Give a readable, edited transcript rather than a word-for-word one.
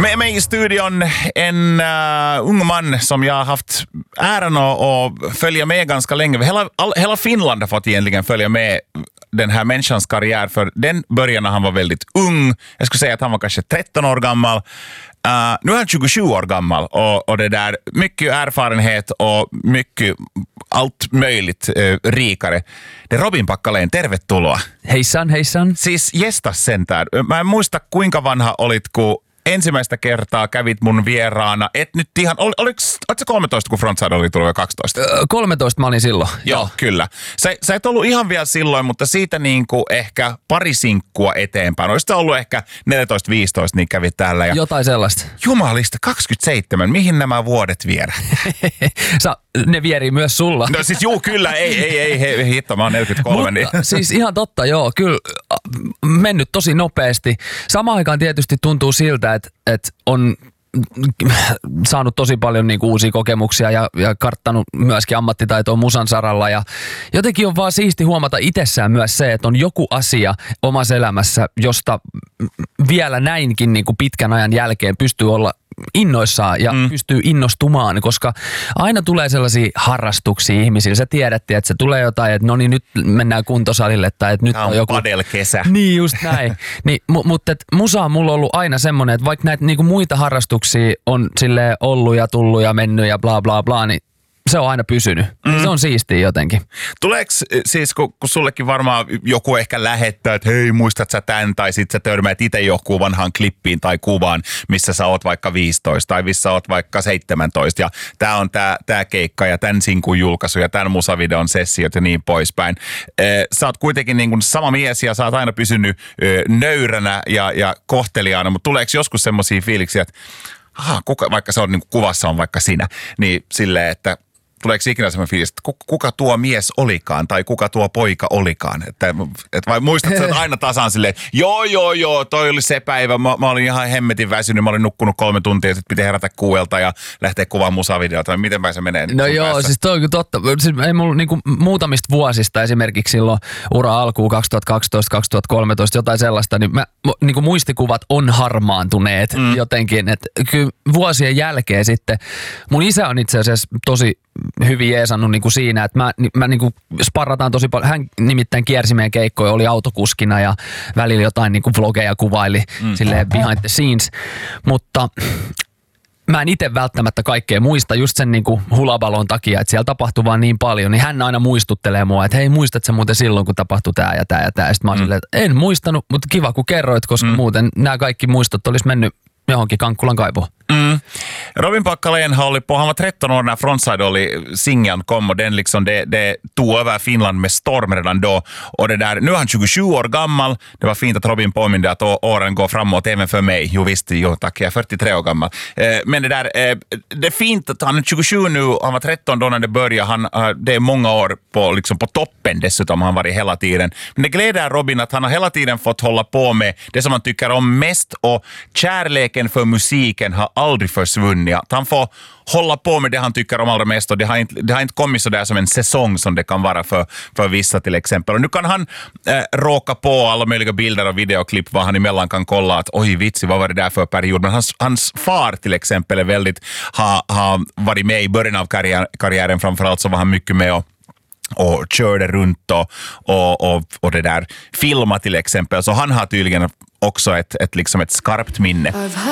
Med mig i studion en ung man som jag har haft äran att följa med ganska länge. Hela Finland har fått egentligen följa med den här människans karriär, för den började när han var väldigt ung. Jag skulle säga att han var kanske 13 år gammal. Nu är han 27 år gammal och det där, mycket erfarenhet och mycket allt möjligt rikare. Det är Robin Packalen, tervetuloa. Heissan, heissan. Siis jestas sentään. Mä en muista kuinka vanha olit, kun ensimmäistä kertaa kävit mun vieraana. Et nyt ihan, oliko se 13, kun Frontside oli tullut jo 12? 13 mä olin silloin. Joo, kyllä. Sä et ollut ihan vielä silloin, mutta siitä niinku ehkä pari sinkkua eteenpäin. Olisitko ollut ehkä 14-15, niin kävit täällä. Ja jotain sellaista. Jumalista, 27. Mihin nämä vuodet viedä? Ne vierii myös sulla. No siis juu, kyllä. Ei hitto, mä oon 43. Mutta niin. siis ihan totta, joo. Kyllä mennyt tosi nopeasti. Samaan aikaan tietysti tuntuu siltä, että on saanut tosi paljon niinku uusia kokemuksia ja karttanut myöskin ammattitaitoa musan saralla. Ja jotenkin on vaan siisti huomata itsessään myös se, että on joku asia omassa elämässä, josta vielä näinkin niinku pitkän ajan jälkeen pystyy olla innoissaan ja pystyy innostumaan, koska aina tulee sellaisia harrastuksia ihmisille. Sä tiedät, että se tulee jotain, että no niin nyt mennään kuntosalille tai että nyt on joku padelkesä. Niin just näin. Mutta musa on mulla ollut aina semmoinen, että vaikka näitä niinku muita harrastuksia on silleen ollut ja tullut ja mennyt ja bla bla bla, niin se on aina pysynyt. Se on siistiä jotenkin. Tuleeko siis, kun sullekin varmaan joku ehkä lähettää, että hei, muistat sä tän, tai sit sä törmäät itse joku vanhaan klippiin tai kuvaan, missä sä oot vaikka 15 tai missä oot vaikka 17 ja tää on tää keikka ja tän sinkun julkaisu ja tän musavideon sessiot ja niin poispäin. Sä oot kuitenkin niin kuin sama mies ja sä oot aina pysynyt nöyränä ja kohteliaana, mutta tuleeko joskus semmosia fiiliksiä, että vaikka se on niin kuin kuvassa on vaikka sinä, niin silleen, että tuleeko ikinä semmoinen fiilis, että kuka tuo mies olikaan tai kuka tuo poika olikaan? Että vai muistatko sä aina tasan silleen, joo, toi oli se päivä, mä olin ihan hemmetin väsynyt, mä olin nukkunut 3 tuntia ja sit piti herätä 6 ja lähteä kuvaamaan musavideota. Miten päin se menee? No joo, päässä? Siis toi on kyllä totta. Siis ei mulla niinku muutamista vuosista, esimerkiksi silloin ura alkuun 2012-2013, jotain sellaista, niin niinku muistikuvat on harmaantuneet jotenkin. Että kyllä vuosien jälkeen sitten, mun isä on itse asiassa tosi hyvin jeesannut niinku siinä, että mä niinku sparrataan tosi paljon. Hän nimittäin kiersi meidän keikkoja, oli autokuskina ja välillä jotain niinku vlogeja kuvaili silleen behind the scenes. Mutta mä en itse välttämättä kaikkea muista just sen niinku hulabalon takia, että siellä tapahtui vaan niin paljon, niin hän aina muistuttelee mua, että hei, muistat sä muuten silloin, kun tapahtui tää ja tää ja tää. Ja sit mä oon silleen, että en muistanut, mutta kiva kun kerroit, koska muuten nämä kaikki muistot olisi mennyt johonkin Kankkulan kaivoon. Robin Packalen har hållit på, han var 13 år när Frontside oli singeln kom och den liksom det tog över Finland med storm redan då och det där, nu är han 27 år gammal, det var fint att Robin påminde att åren går framåt även för mig, jo visst, jo tack, jag är 43 år gammal, men det där, det är fint att han är 27 nu, han var 13 då när det började, det är många år på toppen dessutom har han varit hela tiden, men det gläder Robin att han har hela tiden fått hålla på med det som han tycker om mest och kärleken för musiken har aldrig försvunnit. Att han får hålla på med det han tycker om allra mest och det har inte kommit så där som en säsong som det kan vara för vissa till exempel. Och nu kan han råka på alla möjliga bilder och videoklipp vad han emellan kan kolla att oj vitsi, vad var det där för period. Men hans far till exempel är väldigt, har varit med i början av karriären framförallt, så var han mycket med och körde runt och det där filma till exempel. Så han har tydligen också ett skarpt minne.